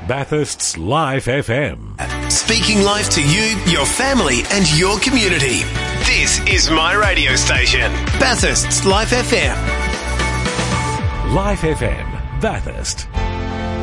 Bathurst's Life FM. Speaking life to you, your family and your community. This is my radio station, Bathurst's Life FM. Life FM, Bathurst.